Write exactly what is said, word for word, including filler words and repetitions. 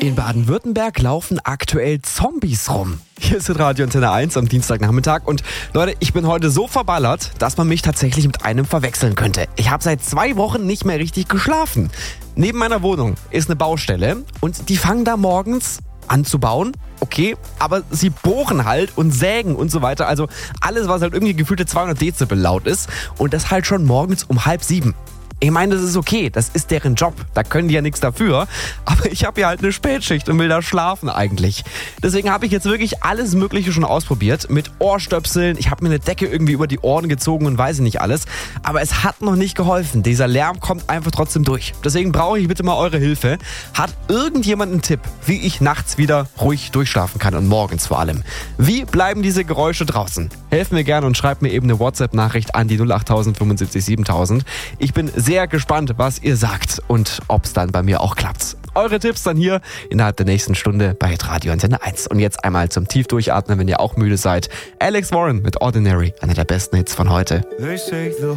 In Baden-Württemberg laufen aktuell Zombies rum. Hier ist Radio Antenne eins am Dienstagnachmittag und Leute, ich bin heute so verballert, dass man mich tatsächlich mit einem verwechseln könnte. Ich habe seit zwei Wochen nicht mehr richtig geschlafen. Neben meiner Wohnung ist eine Baustelle und die fangen da morgens an zu bauen. Okay, aber sie bohren halt und sägen und so weiter. Also alles, was halt irgendwie gefühlte zweihundert Dezibel laut ist und das halt schon morgens um halb sieben. Ich meine, das ist okay, das ist deren Job, da können die ja nichts dafür, aber ich habe ja halt eine Spätschicht und will da schlafen eigentlich. Deswegen habe ich jetzt wirklich alles Mögliche schon ausprobiert, mit Ohrstöpseln, ich habe mir eine Decke irgendwie über die Ohren gezogen und weiß nicht alles, aber es hat noch nicht geholfen, dieser Lärm kommt einfach trotzdem durch. Deswegen brauche ich bitte mal eure Hilfe. Hat irgendjemand einen Tipp, wie ich nachts wieder ruhig durchschlafen kann und morgens vor allem? Wie bleiben diese Geräusche draußen? Helft mir gerne und schreibt mir eben eine WhatsApp-Nachricht an die null acht null null fünfundsiebzig siebentausend. Ich bin sehr Sehr gespannt, was ihr sagt und ob es dann bei mir auch klappt. Eure Tipps dann hier innerhalb der nächsten Stunde bei Radio Antenne eins. Und jetzt einmal zum Tiefdurchatmen, wenn ihr auch müde seid. Alex Warren mit Ordinary, einer der besten Hits von heute.